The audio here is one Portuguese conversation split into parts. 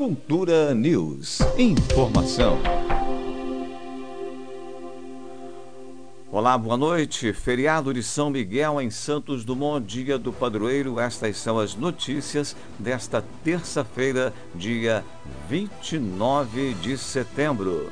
Cultura News. Informação. Olá, boa noite. Feriado de São Miguel em Santos Dumont, dia do padroeiro. Estas são as notícias desta terça-feira, dia 29 de setembro.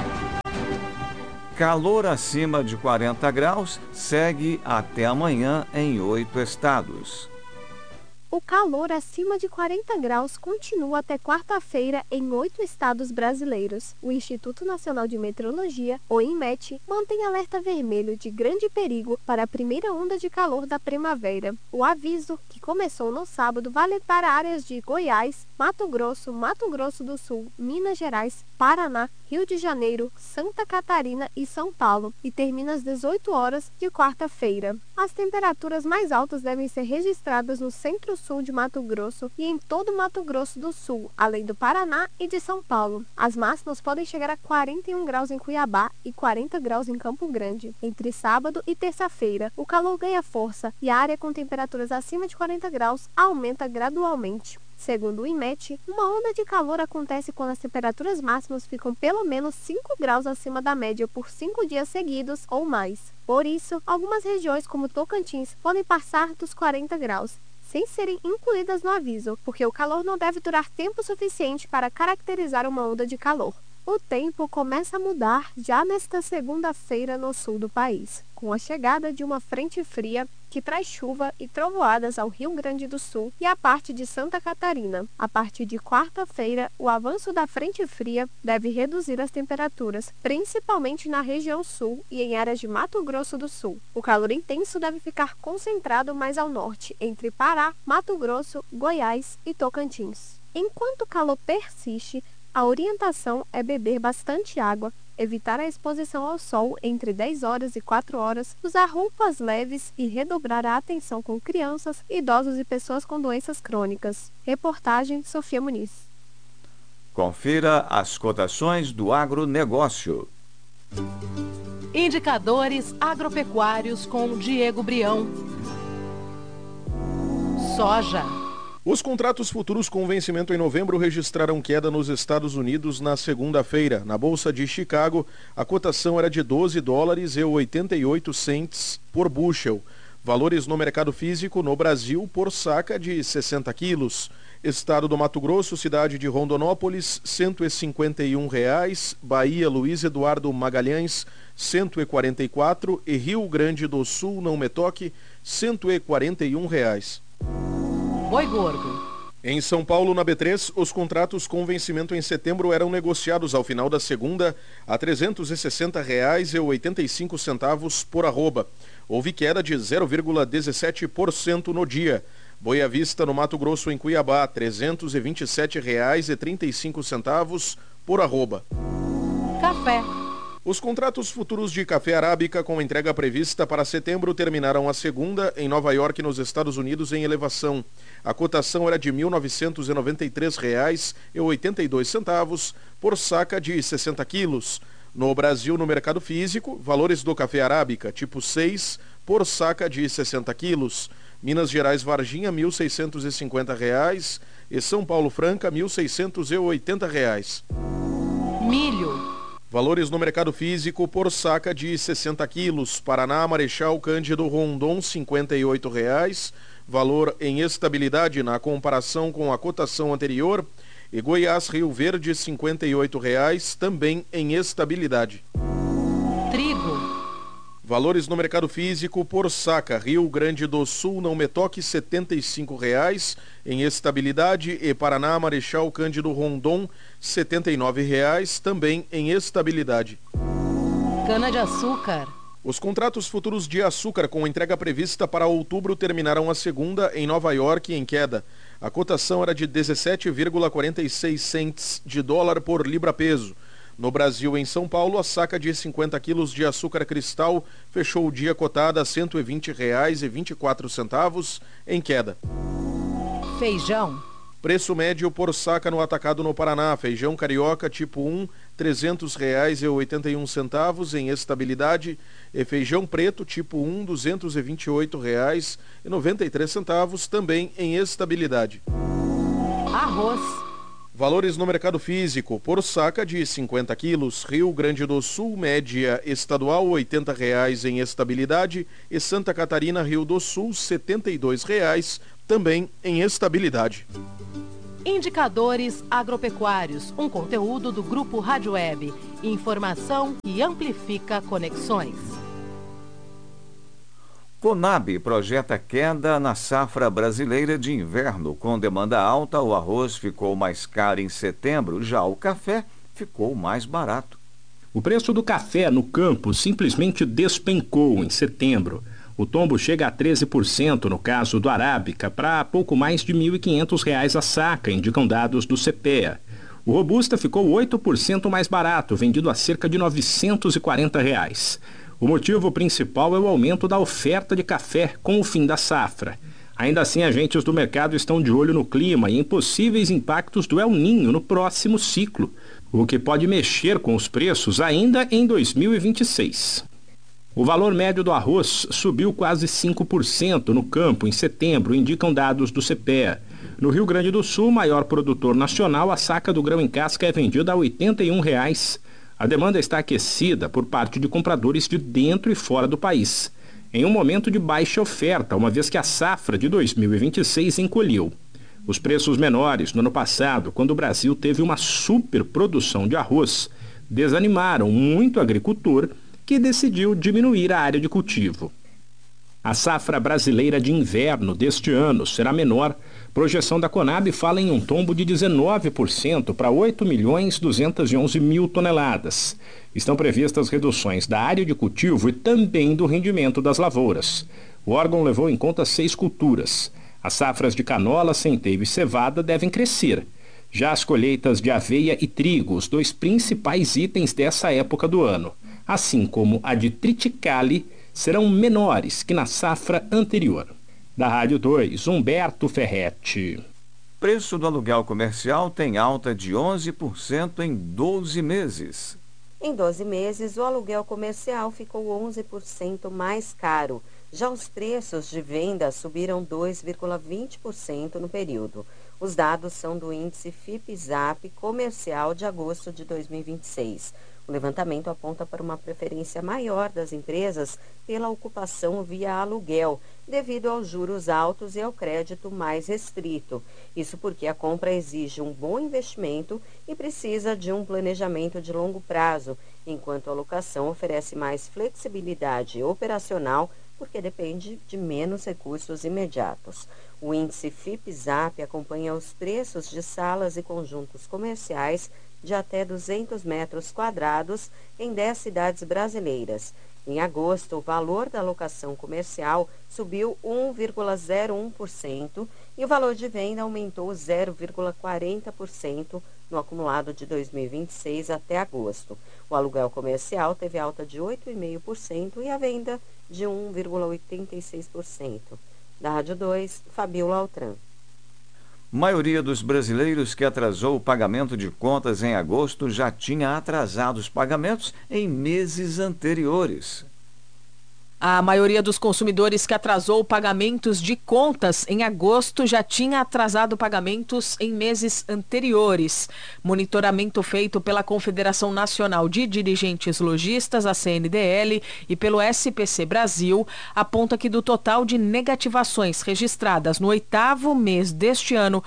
Calor acima de 40 graus segue até amanhã em 8 estados. O calor acima de 40 graus continua até quarta-feira em 8 estados brasileiros. O Instituto Nacional de Meteorologia, o INMET, mantém alerta vermelho de grande perigo para a primeira onda de calor da primavera. O aviso, que começou no sábado, vale para áreas de Goiás, Mato Grosso do Sul, Minas Gerais, Paraná, Rio de Janeiro, Santa Catarina e São Paulo, e termina às 18 horas de quarta-feira. As temperaturas mais altas devem ser registradas no centro-sul de Mato Grosso e em todo Mato Grosso do Sul, além do Paraná e de São Paulo. As máximas podem chegar a 41 graus em Cuiabá e 40 graus em Campo Grande. Entre sábado e terça-feira, o calor ganha força e a área com temperaturas acima de 40 graus aumenta gradualmente. Segundo o INMET, uma onda de calor acontece quando as temperaturas máximas ficam pelo menos 5 graus acima da média por 5 dias seguidos ou mais. Por isso, algumas regiões como Tocantins podem passar dos 40 graus, sem serem incluídas no aviso, porque o calor não deve durar tempo suficiente para caracterizar uma onda de calor. O tempo começa a mudar já nesta segunda-feira no sul do país, com a chegada de uma frente fria que traz chuva e trovoadas ao Rio Grande do Sul e à parte de Santa Catarina. A partir de quarta-feira, o avanço da frente fria deve reduzir as temperaturas, principalmente na região sul e em áreas de Mato Grosso do Sul. O calor intenso deve ficar concentrado mais ao norte, entre Pará, Mato Grosso, Goiás e Tocantins. Enquanto o calor persiste, a orientação é beber bastante água, evitar a exposição ao sol entre 10 horas e 4 horas, usar roupas leves e redobrar a atenção com crianças, idosos e pessoas com doenças crônicas. Reportagem Sofia Muniz. Confira as cotações do agronegócio. Indicadores agropecuários com Diego Brião. Soja. Os contratos futuros com vencimento em novembro registraram queda nos Estados Unidos na segunda-feira. Na Bolsa de Chicago, a cotação era de $12,88 por bushel. Valores no mercado físico no Brasil por saca de 60 quilos. Estado do Mato Grosso, cidade de Rondonópolis, R$ 151. Bahia, Luiz Eduardo Magalhães, R$ 144. E Rio Grande do Sul, não me toque, R$ 141. Boi gordo. Em São Paulo, na B3, os contratos com vencimento em setembro eram negociados ao final da segunda a R$ 360,85 por arroba. Houve queda de 0,17% no dia. Boi à vista no Mato Grosso, em Cuiabá, R$ 327,35 por arroba. Café. Os contratos futuros de café arábica com entrega prevista para setembro terminaram a segunda em Nova York, nos Estados Unidos, em elevação. A cotação era de R$ 1.993,82 por saca de 60 quilos. No Brasil, no mercado físico, valores do café arábica tipo 6 por saca de 60 quilos. Minas Gerais Varginha, R$ 1.650 e São Paulo Franca, R$ 1.680. Milho. Valores no mercado físico por saca de 60 quilos. Paraná, Marechal Cândido Rondon, R$ 58. Valor em estabilidade na comparação com a cotação anterior. E Goiás, Rio Verde, R$ 58, também em estabilidade. Trigo. Valores no mercado físico por saca. Rio Grande do Sul, não me toque, R$ 75 em estabilidade. E Paraná, Marechal Cândido Rondon, R$ 79, também em estabilidade. Cana-de-açúcar. Os contratos futuros de açúcar com entrega prevista para outubro terminaram a segunda em Nova York em queda. A cotação era de 17,46 cents de dólar por libra-peso. No Brasil, em São Paulo, a saca de 50 quilos de açúcar cristal fechou o dia cotada a R$ 120,24 em queda. Feijão. Preço médio por saca no atacado no Paraná. Feijão carioca tipo 1, R$ 300,81 em estabilidade. E feijão preto tipo 1, R$ 228,93 também em estabilidade. Arroz. Valores no mercado físico, por saca de 50 quilos, Rio Grande do Sul, média estadual R$ 80,00 em estabilidade e Santa Catarina, Rio do Sul, R$ 72,00, também em estabilidade. Indicadores agropecuários, um conteúdo do Grupo Rádio Web. Informação que amplifica conexões. Conab projeta queda na safra brasileira de inverno. Com demanda alta, o arroz ficou mais caro em setembro, já o café ficou mais barato. O preço do café no campo simplesmente despencou em setembro. O tombo chega a 13% no caso do Arábica, para pouco mais de R$ 1.500 a saca, indicam dados do CPEA. O Robusta ficou 8% mais barato, vendido a cerca de R$ 940. O motivo principal é o aumento da oferta de café com o fim da safra. Ainda assim, agentes do mercado estão de olho no clima e em possíveis impactos do El Niño no próximo ciclo, o que pode mexer com os preços ainda em 2026. O valor médio do arroz subiu quase 5% no campo em setembro, indicam dados do CPEA. No Rio Grande do Sul, maior produtor nacional, a saca do grão em casca é vendida a R$ 81,00. A demanda está aquecida por parte de compradores de dentro e fora do país, em um momento de baixa oferta, uma vez que a safra de 2026 encolheu. Os preços menores no ano passado, quando o Brasil teve uma superprodução de arroz, desanimaram muito o agricultor, que decidiu diminuir a área de cultivo. A safra brasileira de inverno deste ano será menor. Projeção da Conab fala em um tombo de 19% para 8.211.000 toneladas. Estão previstas reduções da área de cultivo e também do rendimento das lavouras. O órgão levou em conta 6 culturas. As safras de canola, centeio e cevada devem crescer. Já as colheitas de aveia e trigo, os 2 principais itens dessa época do ano, assim como a de triticale, serão menores que na safra anterior. Da Rádio 2, Humberto Ferretti. Preço do aluguel comercial tem alta de 11% em 12 meses. Em 12 meses, o aluguel comercial ficou 11% mais caro. Já os preços de venda subiram 2,20% no período. Os dados são do índice FIPE-ZAP comercial de agosto de 2026. O levantamento aponta para uma preferência maior das empresas pela ocupação via aluguel, devido aos juros altos e ao crédito mais restrito. Isso porque a compra exige um bom investimento e precisa de um planejamento de longo prazo, enquanto a locação oferece mais flexibilidade operacional, porque depende de menos recursos imediatos. O índice FIPE-ZAP acompanha os preços de salas e conjuntos comerciais de até 200 metros quadrados em 10 cidades brasileiras. Em agosto, o valor da locação comercial subiu 1,01% e o valor de venda aumentou 0,40% no acumulado de 2026 até agosto. O aluguel comercial teve alta de 8,5% e a venda de 1,86%. Da Rádio 2, Fabiola Altran. Maioria dos brasileiros que atrasou o pagamento de contas em agosto já tinha atrasado os pagamentos em meses anteriores. A maioria dos consumidores que atrasou pagamentos de contas em agosto já tinha atrasado pagamentos em meses anteriores. Monitoramento feito pela Confederação Nacional de Dirigentes Lojistas, a CNDL, e pelo SPC Brasil, aponta que do total de negativações registradas no 8º mês deste ano,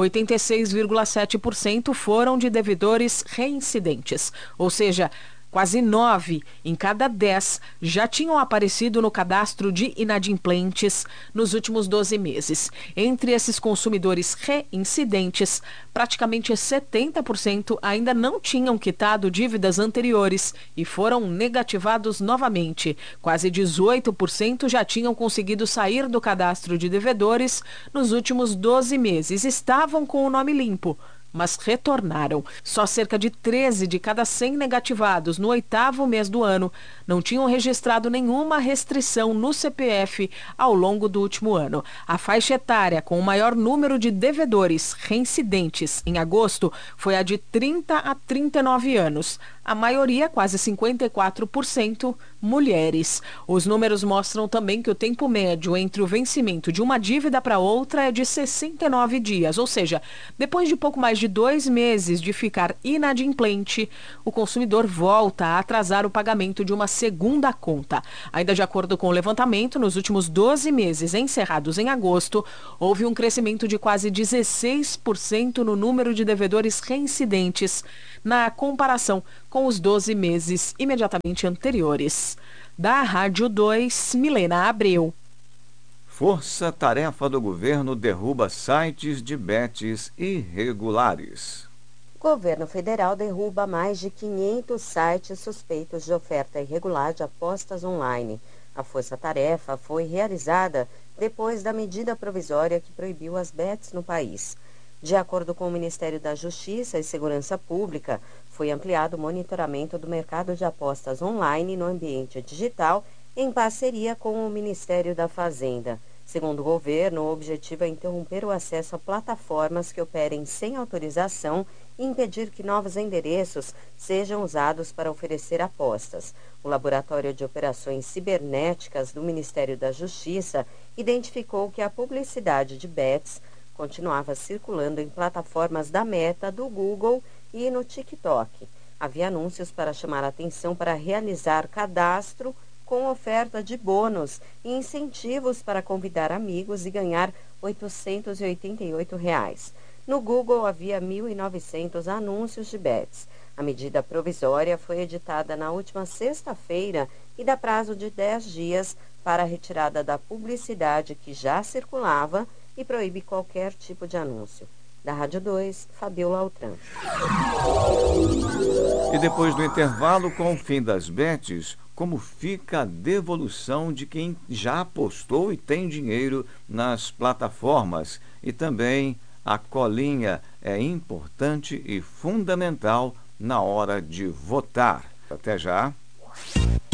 86,7% foram de devedores reincidentes, ou seja, quase 9 em cada 10 já tinham aparecido no cadastro de inadimplentes nos últimos 12 meses. Entre esses consumidores reincidentes, praticamente 70% ainda não tinham quitado dívidas anteriores e foram negativados novamente. Quase 18% já tinham conseguido sair do cadastro de devedores nos últimos 12 meses. Estavam com o nome limpo, mas retornaram. Só cerca de 13 de cada 100 negativados no 8º mês do ano não tinham registrado nenhuma restrição no CPF ao longo do último ano. A faixa etária com o maior número de devedores reincidentes em agosto foi a de 30 a 39 anos. A maioria, quase 54%, mulheres. Os números mostram também que o tempo médio entre o vencimento de uma dívida para outra é de 69 dias, ou seja, depois de pouco mais de 2 meses de ficar inadimplente, o consumidor volta a atrasar o pagamento de uma segunda conta. Ainda de acordo com o levantamento, nos últimos 12 meses encerrados em agosto, houve um crescimento de quase 16% no número de devedores reincidentes na comparação com os 12 meses imediatamente anteriores. Da Rádio 2, Milena Abreu. Força-tarefa do governo derruba sites de bets irregulares. O governo federal derruba mais de 500 sites suspeitos de oferta irregular de apostas online. A força-tarefa foi realizada depois da medida provisória que proibiu as bets no país. De acordo com o Ministério da Justiça e Segurança Pública, foi ampliado o monitoramento do mercado de apostas online no ambiente digital em parceria com o Ministério da Fazenda. Segundo o governo, o objetivo é interromper o acesso a plataformas que operem sem autorização e impedir que novos endereços sejam usados para oferecer apostas. O Laboratório de Operações Cibernéticas do Ministério da Justiça identificou que a publicidade de bets continuava circulando em plataformas da Meta, do Google e no TikTok. Havia anúncios para chamar a atenção para realizar cadastro com oferta de bônus e incentivos para convidar amigos e ganhar R$ 888. No Google havia 1.900 anúncios de bets. A medida provisória foi editada na última sexta-feira e dá prazo de 10 dias para a retirada da publicidade que já circulava e proíbe qualquer tipo de anúncio. Da Rádio 2, Fabiola Altran. E depois do intervalo, com o fim das bets, como fica a devolução de quem já apostou e tem dinheiro nas plataformas? E também a colinha é importante e fundamental na hora de votar. Até já.